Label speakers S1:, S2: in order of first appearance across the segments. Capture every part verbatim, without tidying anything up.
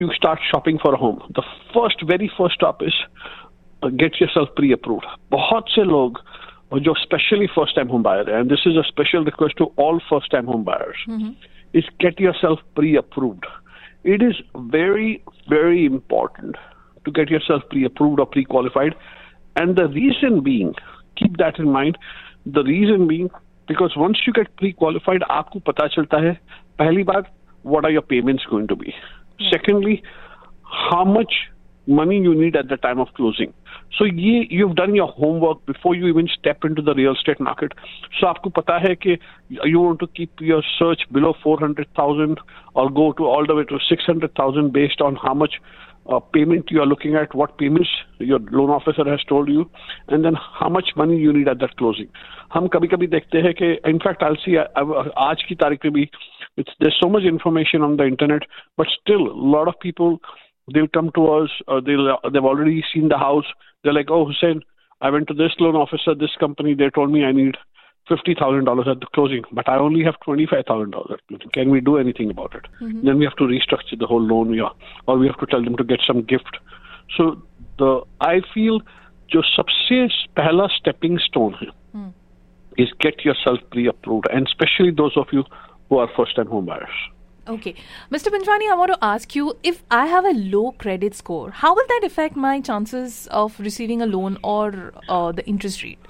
S1: you start shopping for a home, the first, very first stop is uh, get yourself pre-approved. बहुत से लोग जो especially first-time home buyer, and this is a special request to all first-time home buyers, mm-hmm. is get yourself pre-approved. It is very, very important to get yourself pre-approved or pre-qualified. And the reason being, keep that in mind, the reason being, because once you get pre-qualified, आपको पता चलता है, पहली बात, what are your payments going to be? Yeah. Secondly, how much money you need at the time of closing. So ye, you've done your homework before you even step into the real estate market. So आपको पता है कि you want to keep your search below four hundred thousand or go to all the way to six hundred thousand based on how much uh, payment you are looking at, what payments your loan officer has told you, and then how much money you need at that closing. हम कभी कभी देखते हैं कि in fact I'll see आज की तारीख में भी it's there's so much information on the internet, but still a lot of people, they'll come to us, uh, they'll, they've already seen the house. They're like, oh, Hussein, I went to this loan officer, this company, they told me I need fifty thousand dollars at the closing, but I only have twenty-five thousand dollars. Can we do anything about it? Mm-hmm. Then we have to restructure the whole loan, yeah, or we have to tell them to get some gift. So the I feel जो सबसे पहला stepping stone है, mm. is get yourself pre-approved, and especially those of you who are first-time home buyers.
S2: Okay. Mister Panjwani, I want to ask you, if I have a low credit score, how will that affect my chances of receiving a loan or uh, the interest rate?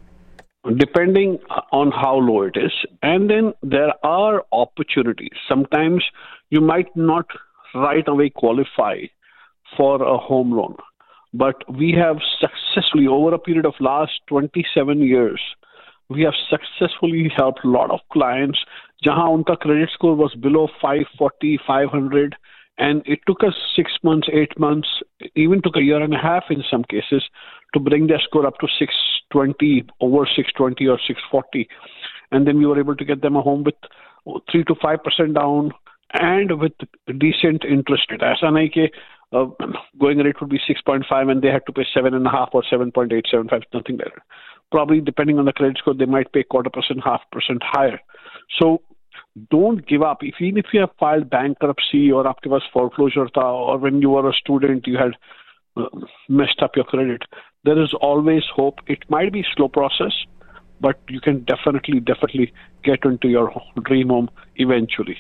S1: Depending on how low it is. And then there are opportunities. Sometimes you might not right away qualify for a home loan. But we have successfully, over a period of last twenty-seven years, we have successfully helped a lot of clients jahan unka credit score was below five forty, five hundred, and it took us six months, eight months, even took a year and a half in some cases to bring their score up to six twenty, over six twenty or six forty. And then we were able to get them a home with three to five percent down and with decent interest rate. Aisa nahi ke uh, going rate would be six point five and they had to pay seven point five or seven point eight seven five, nothing like that. Probably depending on the credit score, they might pay quarter percent, half percent higher. So don't give up. If, even if you have filed bankruptcy or aapke paas foreclosure tha, or when you were a student, you had uh, messed up your credit, there is always hope. It might be a slow process, but you can definitely, definitely get into your dream home eventually.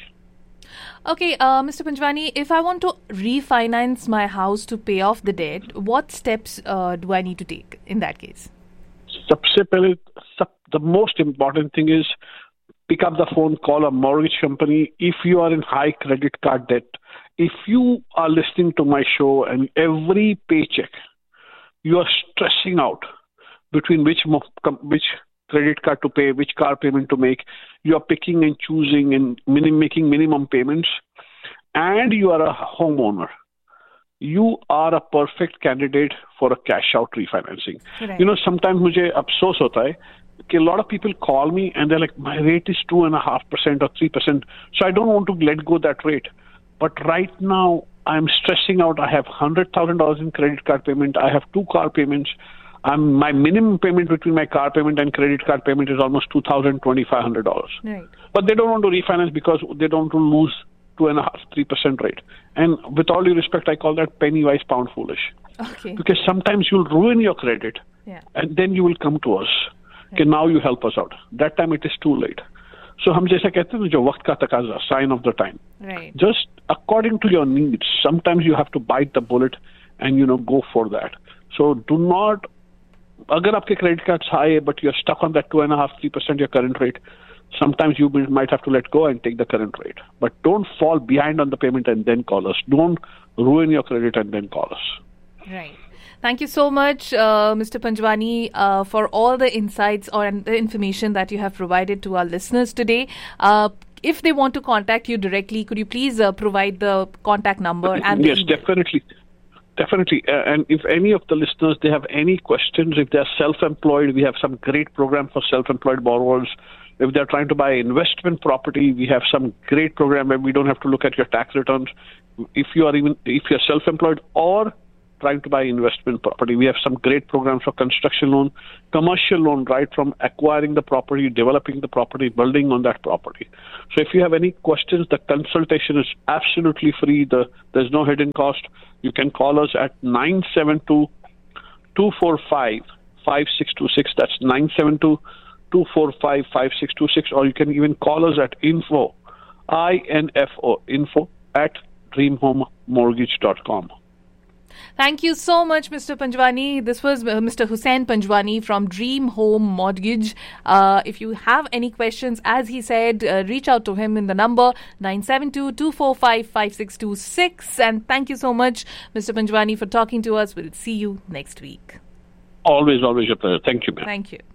S2: Okay, uh, Mister Panjwani, if I want to refinance my house to pay off the debt, what steps uh, do I need to take in that case?
S1: Sabse pehle, sab, the most important thing is pick up the phone, call a mortgage company. If you are in high credit card debt, if you are listening to my show and every paycheck you are stressing out between which which credit card to pay, which car payment to make, you are picking and choosing and minim, making minimum payments, and you are a homeowner, you are a perfect candidate for a cash out refinancing. Right. You know, sometimes mujhe afsos hota hai कि a lot of people call me and they're like, my rate is two and a half percent or three percent, so I don't want to let go that rate. But right now I'm stressing out. I have one hundred thousand dollars in credit card payment. I have two car payments. I'm, my minimum payment between my car payment and credit card payment is almost two thousand dollars, twenty-five hundred dollars. Right. But they don't want to refinance because they don't want to lose two and a half, three percent rate. And with all due respect, I call that penny wise, pound foolish.
S2: Okay.
S1: Because sometimes you'll ruin your credit,
S2: yeah,
S1: and then you will come to us. Right. Okay, now you help us out. That time it is too late. So हम जैसा कहते हैं जो वक्त का तकाजा, sign of the time.
S2: Right.
S1: Just according to your needs. Sometimes you have to bite the bullet and you know go for that. So do not. अगर आपके credit cards high but you're stuck on that two and a half, three percent your current rate, sometimes you might have to let go and take the current rate. But don't fall behind on the payment and then call us. Don't ruin your credit and then call us.
S2: Right. Thank you so much, uh, Mister Panjwani, uh, for all the insights or the information that you have provided to our listeners today. Uh, if they want to contact you directly, could you please uh, provide the contact number? And
S1: yes, definitely. Definitely. Uh, and if any of the listeners, they have any questions, if they're self-employed, we have some great program for self-employed borrowers. If they're trying to buy investment property, we have some great program where we don't have to look at your tax returns. If you are even, if you're self-employed or trying to buy investment property, we have some great programs for construction loan, commercial loan, right from acquiring the property, developing the property, building on that property. So if you have any questions, the consultation is absolutely free. The, there's no hidden cost. You can call us at nine seven two, two four five, five six two six. That's nine seven two, two four five, five six two six. Or you can even call us at info, I N F O, info at dream home mortgage dot com.
S2: Thank you so much, Mister Panjwani. This was uh, Mister Hussain Panjwani from Dream Home Mortgage. Uh, if you have any questions, as he said, uh, reach out to him in the number nine seven two, two four five, five six two six. And thank you so much, Mister Panjwani, for talking to us. We'll see you next week.
S1: Always, always a pleasure. Thank you, ma'am.
S2: Thank you.